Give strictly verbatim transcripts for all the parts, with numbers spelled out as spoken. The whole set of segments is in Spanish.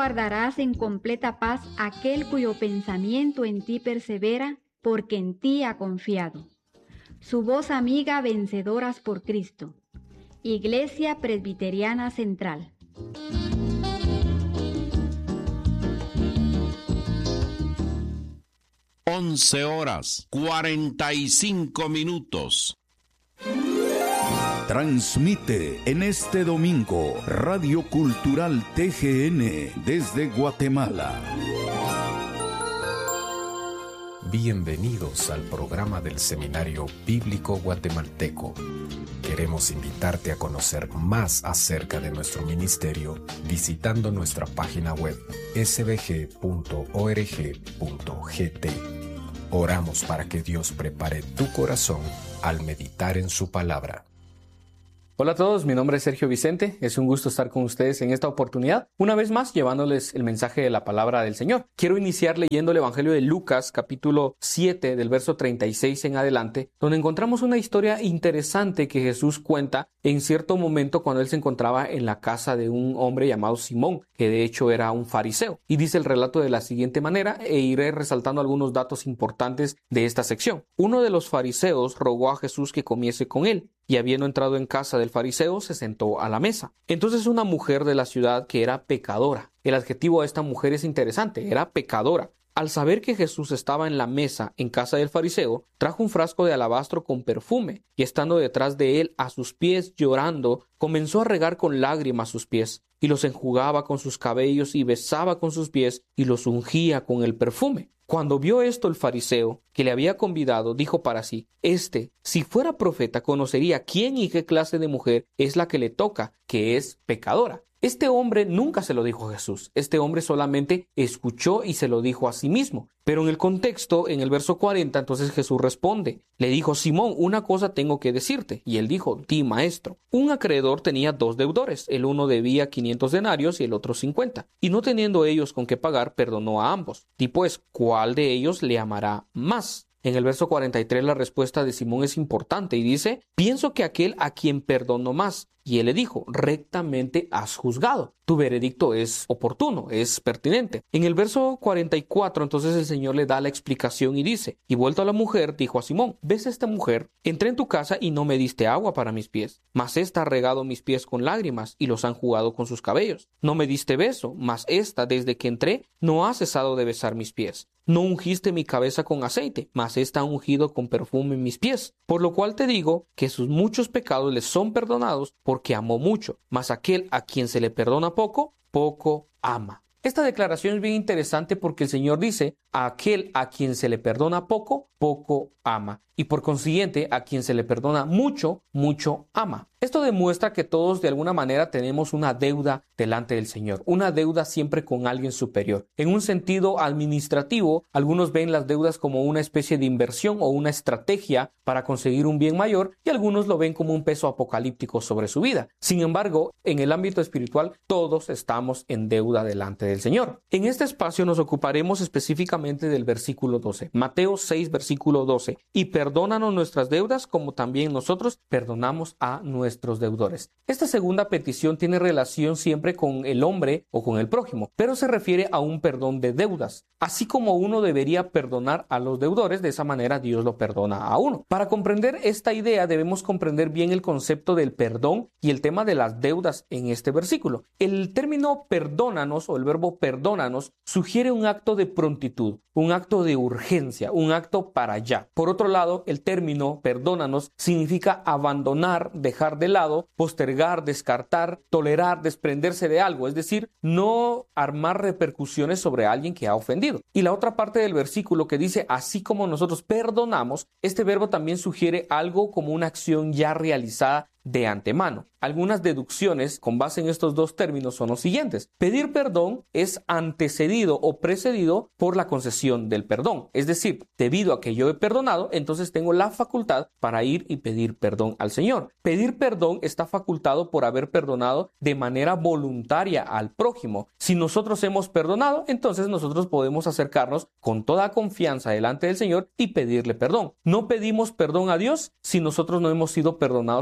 guardarás en completa paz aquel cuyo pensamiento en ti persevera, porque en ti ha confiado. Su voz amiga, vencedoras por Cristo. Iglesia Presbiteriana Central. Once horas, cuarenta y cinco minutos. Transmite en este domingo Radio Cultural T G N desde Guatemala. Bienvenidos al programa del Seminario Bíblico Guatemalteco. Queremos invitarte a conocer más acerca de nuestro ministerio visitando nuestra página web s b g punto org punto g t. Oramos para que Dios prepare tu corazón al meditar en su palabra. Hola a todos, mi nombre es Sergio Vicente, es un gusto estar con ustedes en esta oportunidad, una vez más llevándoles el mensaje de la palabra del Señor. Quiero iniciar leyendo el Evangelio de Lucas, capítulo siete, del verso treinta y seis en adelante, donde encontramos una historia interesante que Jesús cuenta en cierto momento cuando él se encontraba en la casa de un hombre llamado Simón, que de hecho era un fariseo. Y dice el relato de la siguiente manera, e iré resaltando algunos datos importantes de esta sección. Uno de los fariseos rogó a Jesús que comiese con él, y habiendo entrado en casa del fariseo, se sentó a la mesa. Entonces una mujer de la ciudad que era pecadora. El adjetivo a esta mujer es interesante, era pecadora. Al saber que Jesús estaba en la mesa en casa del fariseo, trajo un frasco de alabastro con perfume, y estando detrás de él a sus pies llorando, comenzó a regar con lágrimas sus pies, y los enjugaba con sus cabellos, y besaba con sus pies, y los ungía con el perfume. Cuando vio esto el fariseo, que le había convidado, dijo para sí, Este, si fuera profeta, conocería quién y qué clase de mujer es la que le toca, que es pecadora. Este hombre nunca se lo dijo a Jesús. Este hombre solamente escuchó y se lo dijo a sí mismo. Pero en el contexto, en el verso cuarenta, entonces Jesús responde. Le dijo, Simón, una cosa tengo que decirte. Y él dijo, di, maestro. Un acreedor tenía dos deudores. El uno debía quinientos denarios y el otro cincuenta. Y no teniendo ellos con qué pagar, perdonó a ambos. Di pues, ¿cuál de ellos le amará más? En el verso cuarenta y tres la respuesta de Simón es importante y dice, pienso que aquel a quien perdonó más. Y él le dijo, rectamente has juzgado. Tu veredicto es oportuno, es pertinente. En el verso cuarenta y cuatro, entonces el Señor le da la explicación y dice, y vuelto a la mujer, dijo a Simón, ¿ves a esta mujer? Entré en tu casa y no me diste agua para mis pies, mas ésta ha regado mis pies con lágrimas y los ha enjugado con sus cabellos. No me diste beso, mas ésta, desde que entré, no ha cesado de besar mis pies. No ungiste mi cabeza con aceite, mas ésta ha ungido con perfume mis pies. Por lo cual te digo que sus muchos pecados les son perdonados, porque amó mucho, mas aquel a quien se le perdona poco, poco ama. Esta declaración es bien interesante porque el Señor dice, a aquel a quien se le perdona poco, poco ama. Y por consiguiente, a quien se le perdona mucho, mucho ama. Esto demuestra que todos de alguna manera tenemos una deuda delante del Señor, una deuda siempre con alguien superior. En un sentido administrativo, algunos ven las deudas como una especie de inversión o una estrategia para conseguir un bien mayor y algunos lo ven como un peso apocalíptico sobre su vida. Sin embargo, en el ámbito espiritual, todos estamos en deuda delante del Señor. En este espacio nos ocuparemos específicamente del versículo doce. Mateo seis, versículo doce. Y perdónanos nuestras deudas como también nosotros perdonamos a nuestros nuestros deudores. Esta segunda petición tiene relación siempre con el hombre o con el prójimo, pero se refiere a un perdón de deudas. Así como uno debería perdonar a los deudores, de esa manera Dios lo perdona a uno. Para comprender esta idea debemos comprender bien el concepto del perdón y el tema de las deudas en este versículo. El término perdónanos o el verbo perdónanos sugiere un acto de prontitud, un acto de urgencia, un acto para allá. Por otro lado, el término perdónanos significa abandonar, dejar de lado, postergar, descartar, tolerar, desprenderse de algo, es decir, no armar repercusiones sobre alguien que ha ofendido. Y la otra parte del versículo que dice, así como nosotros perdonamos, este verbo también sugiere algo como una acción ya realizada de antemano. Algunas deducciones con base en estos dos términos son los siguientes. Pedir perdón es antecedido o precedido por la concesión del perdón. Es decir, debido a que yo he perdonado, entonces tengo la facultad para ir y pedir perdón al Señor. Pedir perdón está facultado por haber perdonado de manera voluntaria al prójimo. Si nosotros hemos perdonado, entonces nosotros podemos acercarnos con toda confianza delante del Señor y pedirle perdón. No pedimos perdón a Dios si nosotros no hemos sido perdonados también por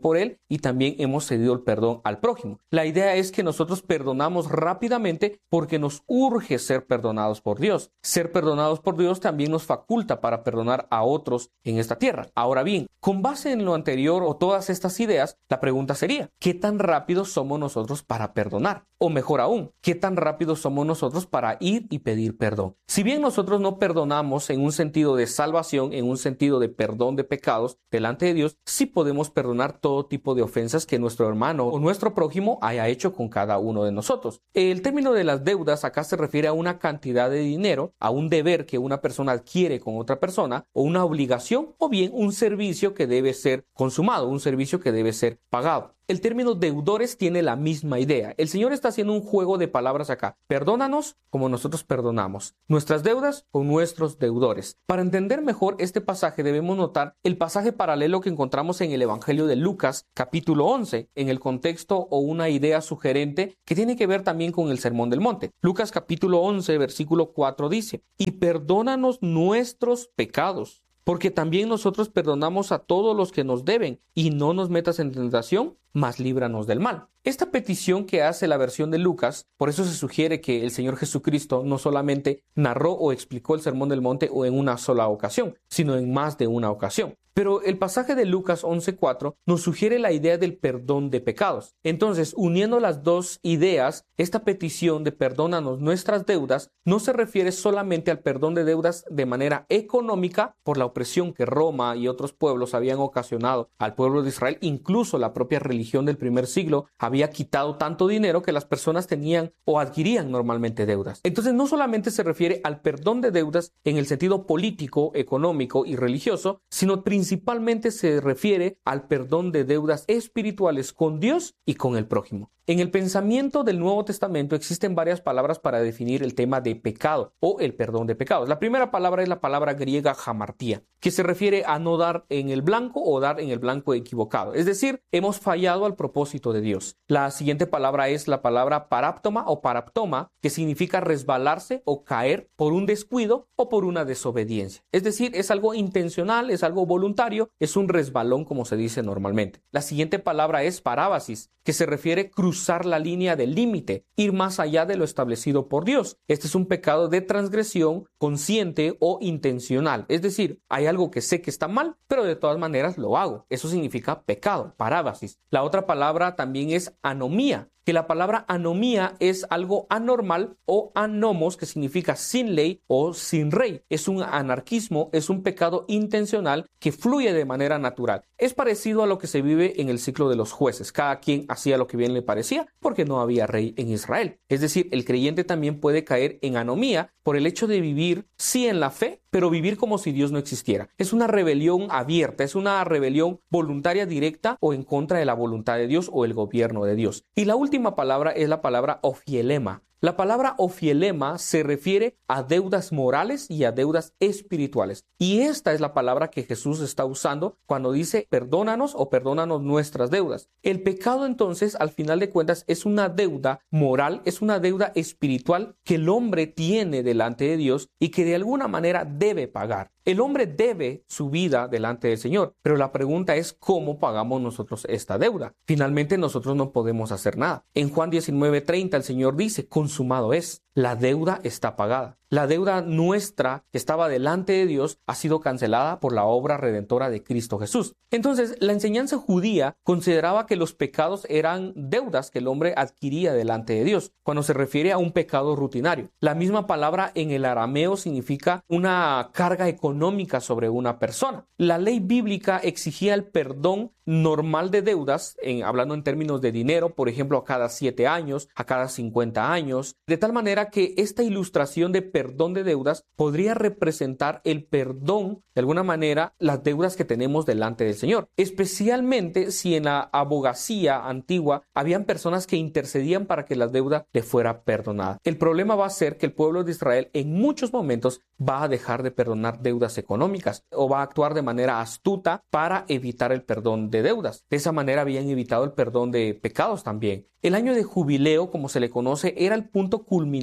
por él y también hemos cedido el perdón al prójimo. La idea es que nosotros perdonamos rápidamente porque nos urge ser perdonados por Dios. Ser perdonados por Dios también nos faculta para perdonar a otros en esta tierra. Ahora bien, con base en lo anterior o todas estas ideas, la pregunta sería, ¿qué tan rápidos somos nosotros para perdonar? O mejor aún, ¿qué tan rápidos somos nosotros para ir y pedir perdón? Si bien nosotros no perdonamos en un sentido de salvación, en un sentido de perdón de pecados delante de Dios, sí podemos perdonar todo tipo de ofensas que nuestro hermano o nuestro prójimo haya hecho con cada uno de nosotros. El término de las deudas acá se refiere a una cantidad de dinero, a un deber que una persona adquiere con otra persona, o una obligación, o bien un servicio que debe ser consumado, un servicio que debe ser pagado. El término deudores tiene la misma idea. El Señor está haciendo un juego de palabras acá. Perdónanos como nosotros perdonamos. Nuestras deudas con nuestros deudores. Para entender mejor este pasaje debemos notar el pasaje paralelo que encontramos en el Evangelio de Lucas, capítulo once, en el contexto o una idea sugerente que tiene que ver también con el Sermón del Monte. Lucas capítulo once, versículo cuatro dice, y perdónanos nuestros pecados, porque también nosotros perdonamos a todos los que nos deben, y no nos metas en tentación, mas líbranos del mal. Esta petición que hace la versión de Lucas, por eso se sugiere que el Señor Jesucristo no solamente narró o explicó el Sermón del Monte o en una sola ocasión, sino en más de una ocasión. Pero el pasaje de Lucas once cuatro nos sugiere la idea del perdón de pecados. Entonces, uniendo las dos ideas, esta petición de perdónanos nuestras deudas no se refiere solamente al perdón de deudas de manera económica por la opresión que Roma y otros pueblos habían ocasionado al pueblo de Israel. Incluso la propia religión del primer siglo había quitado tanto dinero que las personas tenían o adquirían normalmente deudas. Entonces, no solamente se refiere al perdón de deudas en el sentido político, económico y religioso, sino principalmente Principalmente se refiere al perdón de deudas espirituales con Dios y con el prójimo. En el pensamiento del Nuevo Testamento existen varias palabras para definir el tema de pecado o el perdón de pecados. La primera palabra es la palabra griega hamartía, que se refiere a no dar en el blanco o dar en el blanco equivocado. Es decir, hemos fallado al propósito de Dios. La siguiente palabra es la palabra paráptoma o paraptoma, que significa resbalarse o caer por un descuido o por una desobediencia. Es decir, es algo intencional, es algo voluntario, es un resbalón como se dice normalmente. La siguiente palabra es parábasis, que se refiere a cruzar la línea del límite, ir más allá de lo establecido por Dios. Este es un pecado de transgresión consciente o intencional. Es decir, hay algo que sé que está mal, pero de todas maneras lo hago. Eso significa pecado, parábasis. La otra palabra también es anomía, que la palabra anomía es algo anormal o anomos, que significa sin ley o sin rey. Es un anarquismo, es un pecado intencional que fluye de manera natural. Es parecido a lo que se vive en el ciclo de los jueces. Cada quien hacía lo que bien le parecía porque no había rey en Israel. Es decir, el creyente también puede caer en anomía por el hecho de vivir, sí, en la fe, pero vivir como si Dios no existiera. Es una rebelión abierta, es una rebelión voluntaria directa o en contra de la voluntad de Dios o el gobierno de Dios. Y la última palabra es la palabra ofielema. La palabra ofielema se refiere a deudas morales y a deudas espirituales. Y esta es la palabra que Jesús está usando cuando dice perdónanos o perdónanos nuestras deudas. El pecado entonces, al final de cuentas, es una deuda moral, es una deuda espiritual que el hombre tiene delante de Dios y que de alguna manera debe pagar. El hombre debe su vida delante del Señor, pero la pregunta es cómo pagamos nosotros esta deuda. Finalmente nosotros no podemos hacer nada. En Juan diecinueve treinta el Señor dice, consumado es. La deuda está pagada. La deuda nuestra que estaba delante de Dios ha sido cancelada por la obra redentora de Cristo Jesús. Entonces, la enseñanza judía consideraba que los pecados eran deudas que el hombre adquiría delante de Dios, cuando se refiere a un pecado rutinario. La misma palabra en el arameo significa una carga económica sobre una persona. La ley bíblica exigía el perdón normal de deudas, en, hablando en términos de dinero, por ejemplo, a cada siete años, a cada cincuenta años, de tal manera que esta ilustración de perdón de deudas podría representar el perdón, de alguna manera, las deudas que tenemos delante del Señor, especialmente si en la abogacía antigua habían personas que intercedían para que la deuda le fuera perdonada. El problema va a ser que el pueblo de Israel en muchos momentos va a dejar de perdonar deudas económicas o va a actuar de manera astuta para evitar el perdón de deudas. De esa manera habían evitado el perdón de pecados también. El año de jubileo, como se le conoce, era el punto culminante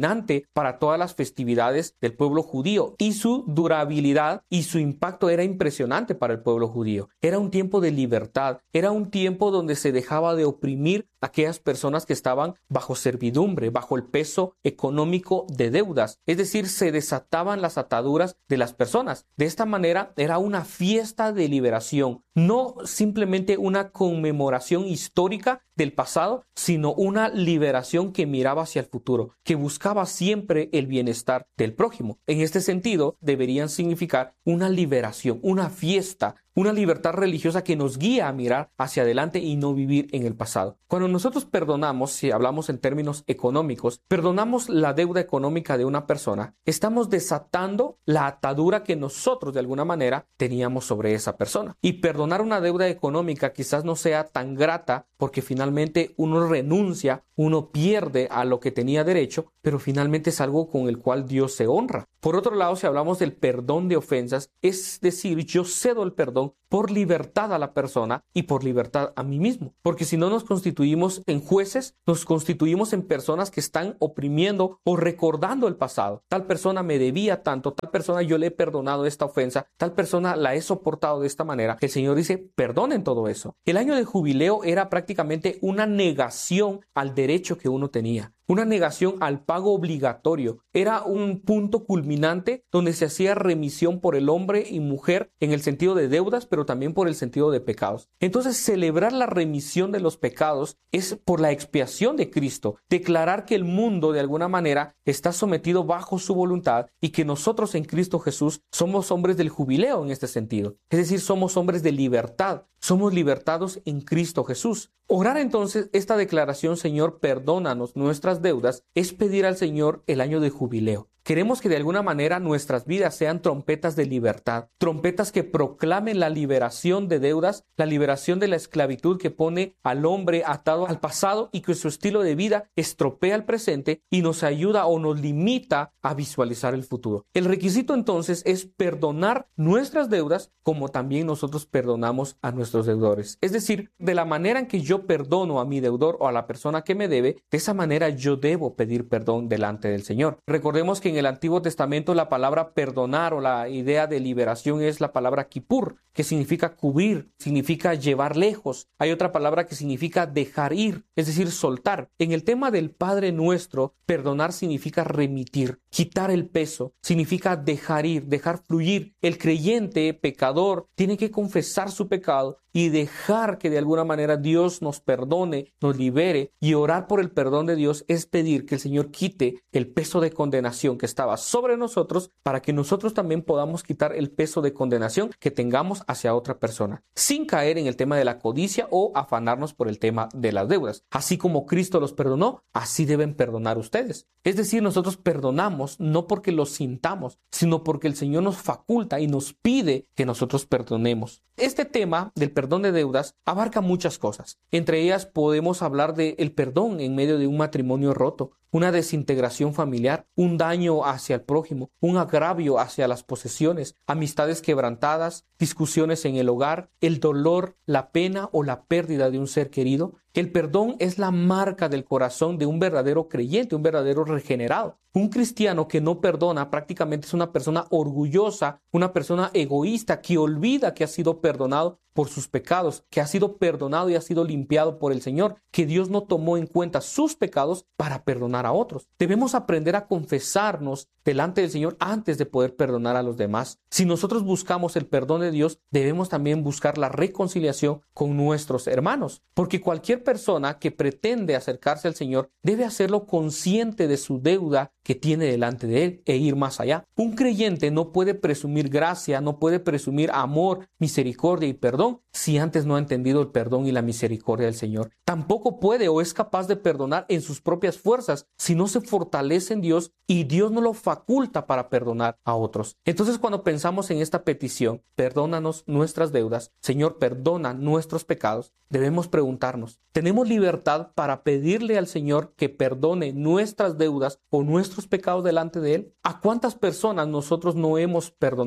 culminante para todas las festividades del pueblo judío, y su durabilidad y su impacto era impresionante para el pueblo judío. Era un tiempo de libertad, era un tiempo donde se dejaba de oprimir a aquellas personas que estaban bajo servidumbre, bajo el peso económico de deudas, es decir, se desataban las ataduras de las personas. De esta manera era una fiesta de liberación, no simplemente una conmemoración histórica del pasado, sino una liberación que miraba hacia el futuro, que buscaba siempre el bienestar del prójimo. En este sentido, deberían significar una liberación, una fiesta, una libertad religiosa que nos guía a mirar hacia adelante y no vivir en el pasado. Cuando nosotros perdonamos, si hablamos en términos económicos, perdonamos la deuda económica de una persona, estamos desatando la atadura que nosotros de alguna manera teníamos sobre esa persona. Y perdonar una deuda económica quizás no sea tan grata porque finalmente uno renuncia, uno pierde a lo que tenía derecho, pero finalmente es algo con el cual Dios se honra. Por otro lado, si hablamos del perdón de ofensas, es decir, yo cedo el perdón por libertad a la persona y por libertad a mí mismo. Porque si no nos constituimos en jueces, nos constituimos en personas que están oprimiendo o recordando el pasado. Tal persona me debía tanto, tal persona yo le he perdonado esta ofensa, tal persona la he soportado de esta manera. El Señor dice, perdonen todo eso. El año de jubileo era prácticamente una negación al derecho que uno tenía. Una negación al pago obligatorio. Era un punto culminante donde se hacía remisión por el hombre y mujer en el sentido de deudas, pero también por el sentido de pecados. Entonces, celebrar la remisión de los pecados es por la expiación de Cristo. Declarar que el mundo de alguna manera está sometido bajo su voluntad y que nosotros en Cristo Jesús somos hombres del jubileo en este sentido. Es decir, somos hombres de libertad. Somos libertados en Cristo Jesús. Orar entonces esta declaración, Señor, perdónanos nuestras deudas, es pedir al Señor el año de jubileo. Queremos que de alguna manera nuestras vidas sean trompetas de libertad, trompetas que proclamen la liberación de deudas, la liberación de la esclavitud que pone al hombre atado al pasado y que su estilo de vida estropea el presente y nos ayuda o nos limita a visualizar el futuro. El requisito entonces es perdonar nuestras deudas como también nosotros perdonamos a nuestros deudores. Es decir, de la manera en que yo perdono a mi deudor o a la persona que me debe, de esa manera yo debo pedir perdón delante del Señor. Recordemos que en el Antiguo Testamento la palabra perdonar o la idea de liberación es la palabra kippur, que significa cubrir, significa llevar lejos. Hay otra palabra que significa dejar ir, es decir, soltar. En el tema del Padre Nuestro, perdonar significa remitir, quitar el peso, significa dejar ir, dejar fluir. El creyente pecador tiene que confesar su pecado y dejar que de alguna manera Dios nos perdone, nos libere, y orar por el perdón de Dios es pedir que el Señor quite el peso de condenación que estaba sobre nosotros para que nosotros también podamos quitar el peso de condenación que tengamos hacia otra persona, sin caer en el tema de la codicia o afanarnos por el tema de las deudas. Así como Cristo los perdonó, así deben perdonar ustedes. Es decir, nosotros perdonamos no porque lo sintamos, sino porque el Señor nos faculta y nos pide que nosotros perdonemos. Este tema del perdón de deudas abarca muchas cosas. Entre ellas podemos hablar del perdón en medio de un matrimonio roto, una desintegración familiar, un daño hacia el prójimo, un agravio hacia las posesiones, amistades quebrantadas, discusiones en el hogar, el dolor, la pena o la pérdida de un ser querido. El perdón es la marca del corazón de un verdadero creyente, un verdadero regenerado. Un cristiano que no perdona prácticamente es una persona orgullosa, una persona egoísta que olvida que ha sido perdonado por sus pecados, que ha sido perdonado y ha sido limpiado por el Señor, que Dios no tomó en cuenta sus pecados para perdonar a otros. Debemos aprender a confesarnos delante del Señor antes de poder perdonar a los demás. Si nosotros buscamos el perdón de Dios, debemos también buscar la reconciliación con nuestros hermanos, porque cualquier persona que pretende acercarse al Señor debe hacerlo consciente de su deuda que tiene delante de él e ir más allá. Un creyente no puede presumir gracia, no puede presumir amor, misericordia y perdón si antes no ha entendido el perdón y la misericordia del Señor. Tampoco puede o es capaz de perdonar en sus propias fuerzas si no se fortalece en Dios y Dios no lo faculta para perdonar a otros. Entonces, cuando pensamos en esta petición, perdónanos nuestras deudas, Señor, perdona nuestros pecados, debemos preguntarnos, ¿tenemos libertad para pedirle al Señor que perdone nuestras deudas o nuestros pecados delante de Él? ¿A cuántas personas nosotros no hemos perdonado?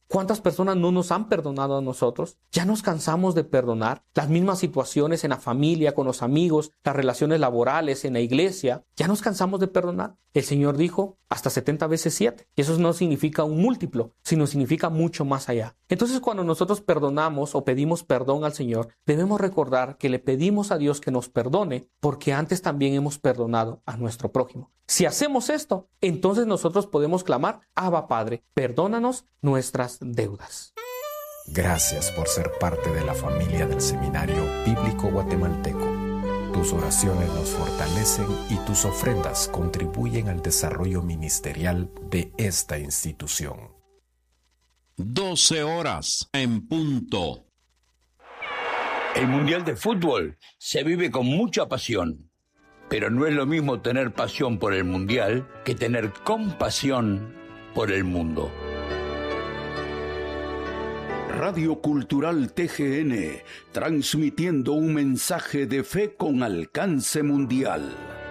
¿Cuántas personas no nos han perdonado a nosotros? ¿Ya nos cansamos de perdonar? Las mismas situaciones en la familia, con los amigos, las relaciones laborales, en la iglesia. ¿Ya nos cansamos de perdonar? El Señor dijo hasta setenta veces siete. Y eso no significa un múltiplo, sino significa mucho más allá. Entonces, cuando nosotros perdonamos o pedimos perdón al Señor, debemos recordar que le pedimos a Dios que nos perdone porque antes también hemos perdonado a nuestro prójimo. Si hacemos esto, entonces nosotros podemos clamar: Abba Padre, perdónanos nuestras deudas. Gracias por ser parte de la familia del Seminario Bíblico Guatemalteco. Tus oraciones nos fortalecen y tus ofrendas contribuyen al desarrollo ministerial de esta institución. doce horas en punto. El Mundial de Fútbol se vive con mucha pasión, pero no es lo mismo tener pasión por el Mundial que tener compasión por el mundo. Radio Cultural T G N, transmitiendo un mensaje de fe con alcance mundial.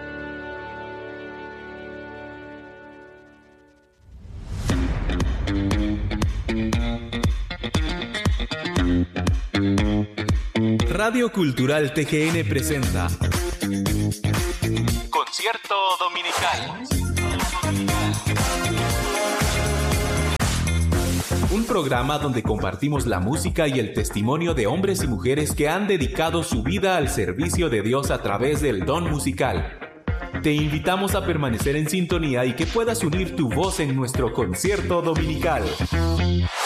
Radio Cultural T G N presenta Concierto Dominical. Un programa donde compartimos la música y el testimonio de hombres y mujeres que han dedicado su vida al servicio de Dios a través del don musical. Te invitamos a permanecer en sintonía y que puedas unir tu voz en nuestro concierto dominical.